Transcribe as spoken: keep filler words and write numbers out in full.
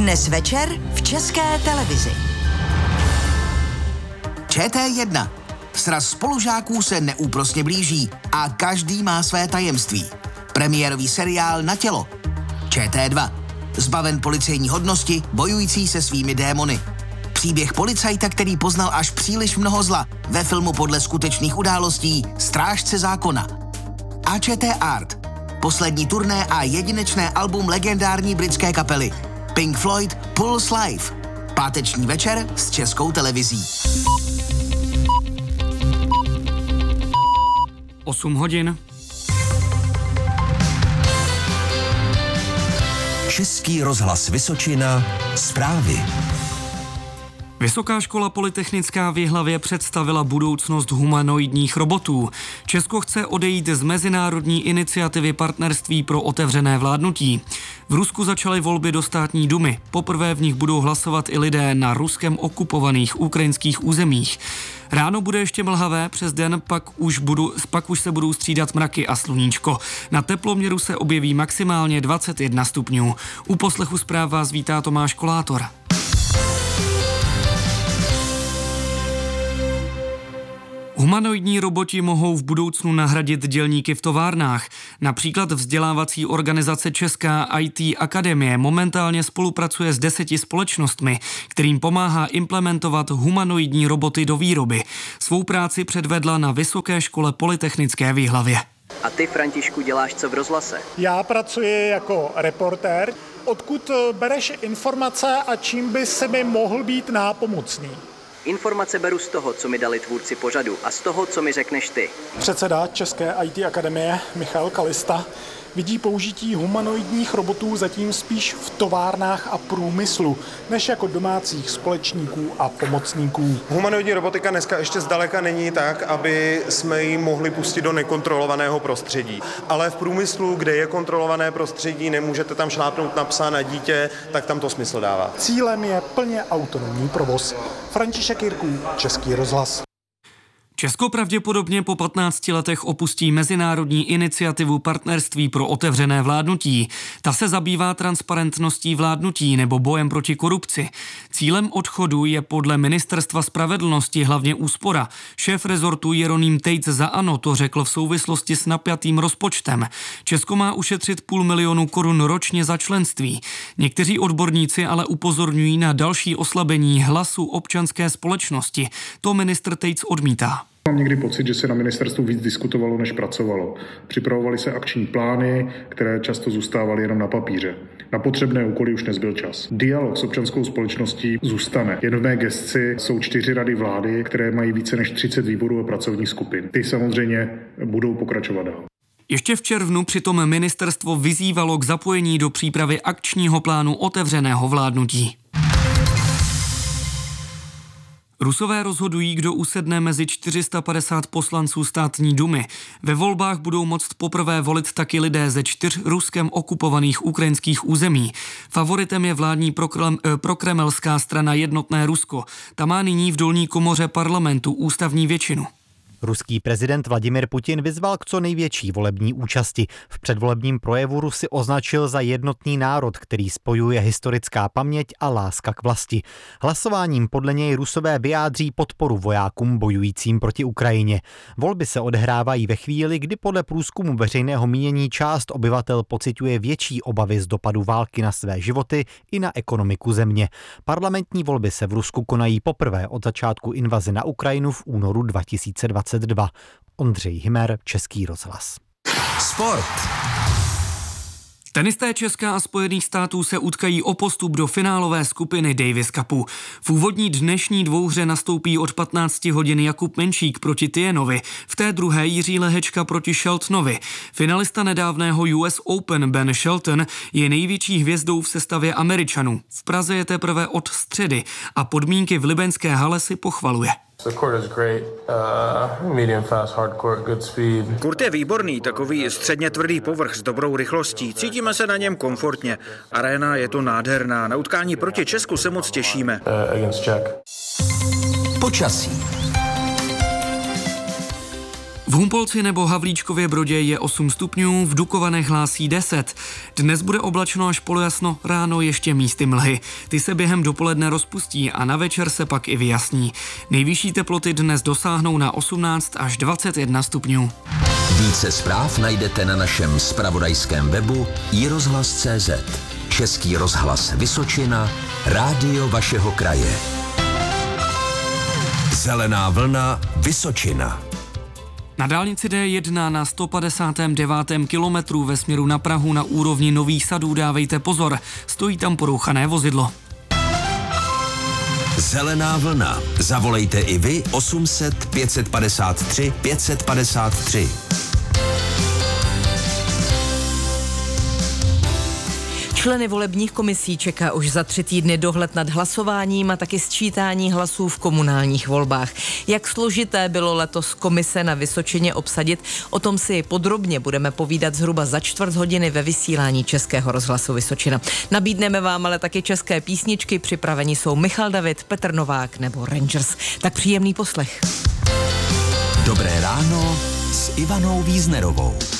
Dnes večer v České televizi. Č T jedna. Sraz spolužáků se neúprosně blíží a každý má své tajemství. Premiérový seriál Na tělo. Č T dva. Zbaven policejní hodnosti, bojující se svými démony. Příběh policajta, který poznal až příliš mnoho zla, ve filmu podle skutečných událostí Strážce zákona. A Č T Art. Poslední turné a jedinečné album legendární britské kapely Pink Floyd Pulse Live. Páteční večer s Českou televizí. osm hodin. Český rozhlas Vysočina. Zprávy. Vysoká škola polytechnická v Jihlavě představila budoucnost humanoidních robotů. Česko chce odejít z mezinárodní iniciativy Partnerství pro otevřené vládnutí. V Rusku začaly volby do státní dumy. Poprvé v nich budou hlasovat i lidé na ruskem okupovaných ukrajinských územích. Ráno bude ještě mlhavé, přes den pak už, budu, pak už se budou střídat mraky a sluníčko. Na teploměru se objeví maximálně dvacet jedna stupňů. U poslechu zpráv vás vítá Tomáš Kolátor. Humanoidní roboti mohou v budoucnu nahradit dělníky v továrnách. Například vzdělávací organizace Česká I T Akademie momentálně spolupracuje s deseti společnostmi, kterým pomáhá implementovat humanoidní roboty do výroby. Svou práci předvedla na Vysoké škole polytechnické v Jihlavě. A ty, Františku, děláš co v rozhlase? Já pracuji jako reportér. Odkud bereš informace a čím by se mi mohl být nápomocný? Informace beru z toho, co mi dali tvůrci pořadu a z toho, co mi řekneš ty. Předseda České I T Akademie Michal Kalista vidí použití humanoidních robotů zatím spíš v továrnách a průmyslu, než jako domácích společníků a pomocníků. Humanoidní robotika dneska ještě zdaleka není tak, aby jsme ji mohli pustit do nekontrolovaného prostředí. Ale v průmyslu, kde je kontrolované prostředí, nemůžete tam šlápnout na psa, na dítě, tak tam to smysl dává. Cílem je plně autonomní provoz. František Jirků, Český rozhlas. Česko pravděpodobně po patnácti letech opustí mezinárodní iniciativu Partnerství pro otevřené vládnutí. Ta se zabývá transparentností vládnutí nebo bojem proti korupci. Cílem odchodu je podle Ministerstva spravedlnosti hlavně úspora. Šéf rezortu Jeroným Tejc za ANO to řekl v souvislosti s napjatým rozpočtem. Česko má ušetřit půl milionu korun ročně za členství. Někteří odborníci ale upozorňují na další oslabení hlasu občanské společnosti. To ministr Tejc odmítá. Mám někdy pocit, že se na ministerstvu víc diskutovalo, než pracovalo. Připravovaly se akční plány, které často zůstávaly jenom na papíře. Na potřebné úkoly už nezbyl čas. Dialog s občanskou společností zůstane. Jen v mé gesci jsou čtyři rady vlády, které mají více než třicet výborů a pracovních skupin. Ty samozřejmě budou pokračovat dál. Ještě v červnu přitom ministerstvo vyzývalo k zapojení do přípravy akčního plánu otevřeného vládnutí. Rusové rozhodují, kdo usedne mezi čtyři sta padesát poslanců státní dumy. Ve volbách budou moct poprvé volit taky lidé ze čtyř ruskem okupovaných ukrajinských území. Favoritem je vládní prokrem, prokremelská strana Jednotné Rusko. Ta má nyní v dolní komoře parlamentu ústavní většinu. Ruský prezident Vladimir Putin vyzval k co největší volební účasti. V předvolebním projevu Rusy označil za jednotný národ, který spojuje historická paměť a láska k vlasti. Hlasováním podle něj Rusové vyjádří podporu vojákům bojujícím proti Ukrajině. Volby se odehrávají ve chvíli, kdy podle průzkumu veřejného mínění část obyvatel pociťuje větší obavy z dopadu války na své životy i na ekonomiku země. Parlamentní volby se v Rusku konají poprvé od začátku invaze na Ukrajinu v únoru dva tisíce dvacet dva. Ondřej Hymer, Český rozhlas. Sport. Tenisté Česka a Spojených států se utkají o postup do finálové skupiny Davis Cupu. V úvodní dnešní dvouhře nastoupí od patnácti hodin Jakub Menšík proti Tienovi, v té druhé Jiří Lehečka proti Sheltonovi. Finalista nedávného U S Open Ben Shelton je největší hvězdou v sestavě Američanů. V Praze je teprve od středy a podmínky v libeňské hale si pochvaluje. Kurt je výborný, takový středně tvrdý povrch s dobrou rychlostí. Cítíme se na něm komfortně. Aréna je to nádherná. Na utkání proti Česku se moc těšíme. Počasí. V Humpolci nebo Havlíčkově Brodě je osm stupňů, v Dukovanech hlásí deset. Dnes bude oblačno až polojasno, ráno ještě místy mlhy. Ty se během dopoledne rozpustí a na večer se pak i vyjasní. Nejvyšší teploty dnes dosáhnou na osmnáct až dvacet jedna stupňů. Více zpráv najdete na našem zpravodajském webu i rozhlas tečka cé zet. Český rozhlas Vysočina, rádio vašeho kraje. Zelená vlna Vysočina. Na dálnici D jedna na sto padesátém devátém kilometru ve směru na Prahu na úrovni Nových Sadů dávejte pozor, stojí tam porouchané vozidlo. Zelená vlna. Zavolejte i vy osm set pět padesát tři pět padesát tři. Členy volebních komisí čeká už za tři týdny dohled nad hlasováním a taky sčítání hlasů v komunálních volbách. Jak složité bylo letos komise na Vysočině obsadit, o tom si podrobně budeme povídat zhruba za čtvrt hodiny ve vysílání Českého rozhlasu Vysočina. Nabídneme vám ale taky české písničky, připraveni jsou Michal David, Petr Novák nebo Rangers. Tak příjemný poslech. Dobré ráno s Ivanou Víznerovou.